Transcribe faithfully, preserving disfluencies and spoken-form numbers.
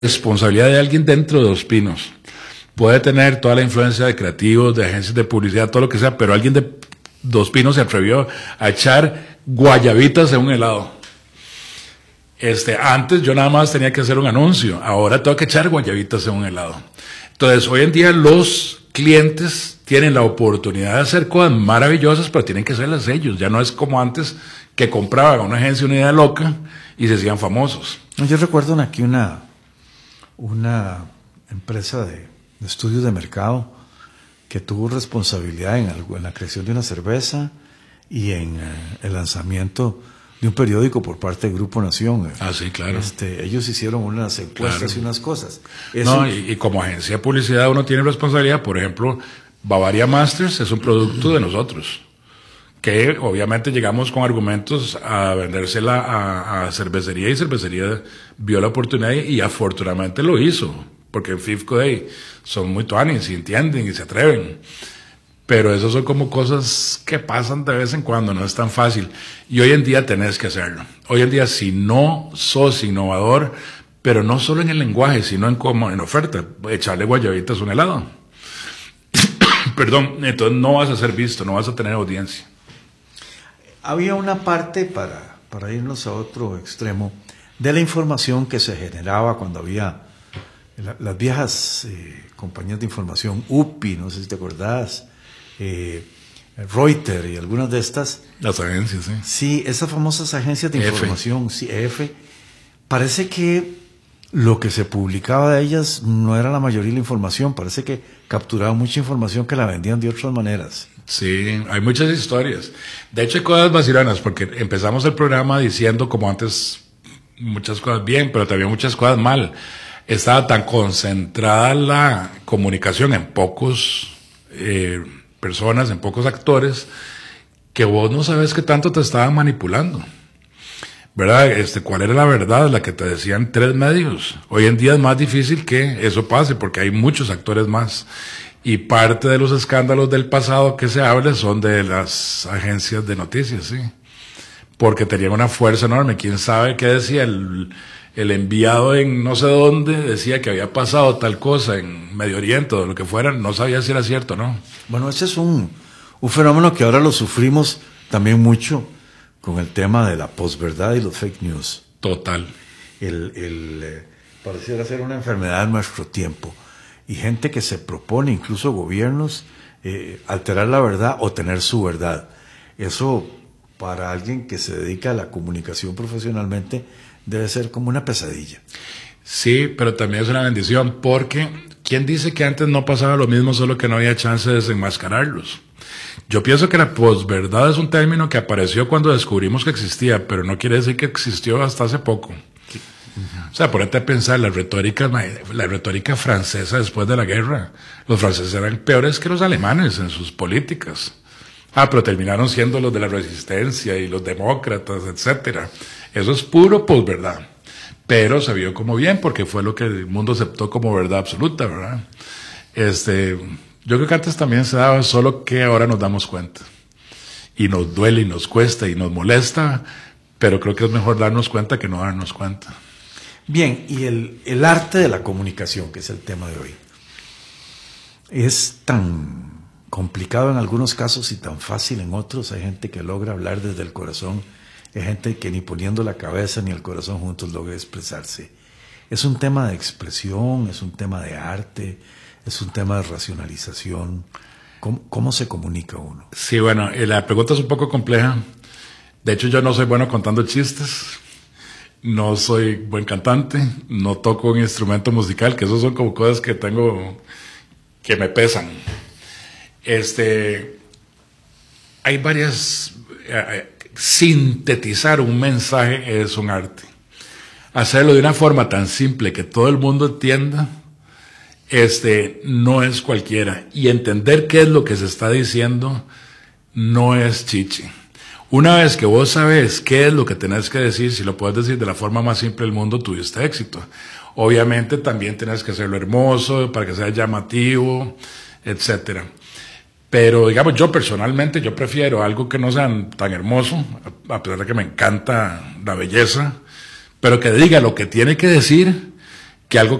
responsabilidad de alguien dentro de Dos Pinos. Puede tener toda la influencia de creativos, de agencias de publicidad, todo lo que sea, pero alguien de Dos Pinos se atrevió a echar guayabitas en un helado. Este, antes yo nada más tenía que hacer un anuncio, ahora tengo que echar guayabitas en un helado. Entonces, hoy en día los clientes tienen la oportunidad de hacer cosas maravillosas, pero tienen que hacerlas ellos. Ya no es como antes que compraban a una agencia una idea loca y se hacían famosos. Yo recuerdo aquí una, una empresa de, de estudios de mercado que tuvo responsabilidad en, algo, en la creación de una cerveza y en eh, el lanzamiento de un periódico por parte del Grupo Nación. Ah, sí, claro. Este, ellos hicieron unas encuestas claro. y unas cosas. Eso, no, y, y como agencia de publicidad uno tiene responsabilidad. Por ejemplo, Bavaria Masters es un producto de nosotros, que obviamente llegamos con argumentos a vendérsela a, a cervecería, y cervecería vio la oportunidad y afortunadamente lo hizo, porque en Fifco Day son muy tuanis y entienden y se atreven. Pero eso son como cosas que pasan de vez en cuando, no es tan fácil. Y hoy en día tenés que hacerlo. Hoy en día, si no sos innovador, pero no solo en el lenguaje, sino en cómo, en oferta, echarle guayabitas a un helado. Perdón, entonces no vas a ser visto, no vas a tener audiencia. Había una parte, para, para irnos a otro extremo, de la información que se generaba cuando había la, las viejas eh, compañías de información, U P I, no sé si te acordás, Eh, Reuters y algunas de estas. Las agencias, sí. Sí, esas famosas agencias de información, sí, E F. Parece que lo que se publicaba de ellas no era la mayoría de la información. Parece que capturaban mucha información que la vendían de otras maneras. Sí, hay muchas historias. De hecho, hay cosas vacilanas, porque empezamos el programa diciendo, como antes, muchas cosas bien, pero también muchas cosas mal. Estaba tan concentrada la comunicación en pocos Eh, personas, en pocos actores, que vos no sabes qué tanto te estaban manipulando, ¿verdad? Este, ¿cuál era la verdad? La que te decían tres medios. Hoy en día es más difícil que eso pase, porque hay muchos actores más, y parte de los escándalos del pasado que se habla son de las agencias de noticias, sí, porque tenían una fuerza enorme. ¿Quién sabe qué decía el el enviado en no sé dónde? Decía que había pasado tal cosa en Medio Oriente o lo que fuera, no sabía si era cierto o no. Bueno, ese es un, un fenómeno que ahora lo sufrimos también mucho con el tema de la posverdad y los fake news. Total. El, el, eh, pareciera ser una enfermedad de nuestro tiempo. Y gente que se propone, incluso gobiernos, eh, alterar la verdad o tener su verdad. Eso, para alguien que se dedica a la comunicación profesionalmente, debe ser como una pesadilla. Sí, pero también es una bendición, porque ¿quién dice que antes no pasaba lo mismo, solo que no había chance de desenmascararlos? Yo pienso que la posverdad es un término que apareció cuando descubrimos que existía, pero no quiere decir que existió hasta hace poco. Uh-huh. O sea, ponete a pensar, la retórica, la retórica francesa después de la guerra, los franceses eran peores que los alemanes en sus políticas. Ah, pero terminaron siendo los de la resistencia y los demócratas, etcétera. Eso es puro posverdad. Pero se vio como bien, porque fue lo que el mundo aceptó como verdad absoluta, ¿verdad? Este, yo creo que antes también se daba, solo que ahora nos damos cuenta. Y nos duele y nos cuesta y nos molesta, pero creo que es mejor darnos cuenta que no darnos cuenta. Bien, y el, el arte de la comunicación, que es el tema de hoy, es tan complicado en algunos casos y tan fácil en otros. Hay gente que logra hablar desde el corazón, hay gente que ni poniendo la cabeza ni el corazón juntos logra expresarse. Es un tema de expresión, es un tema de arte, es un tema de racionalización. ¿Cómo, cómo se comunica uno? Sí, bueno, la pregunta es un poco compleja. De hecho, yo no soy bueno contando chistes, no soy buen cantante, no toco un instrumento musical, que esos son como cosas que tengo que me pesan. Este, hay varias... Eh, sintetizar un mensaje es un arte. Hacerlo de una forma tan simple que todo el mundo entienda, este, no es cualquiera. Y entender qué es lo que se está diciendo no es chiche. Una vez que vos sabes qué es lo que tenés que decir, si lo puedes decir de la forma más simple del mundo, tuviste éxito. Obviamente también tenés que hacerlo hermoso, para que sea llamativo, etcétera. Pero, digamos, yo personalmente, yo prefiero algo que no sea tan hermoso, a pesar de que me encanta la belleza, pero que diga lo que tiene que decir, que algo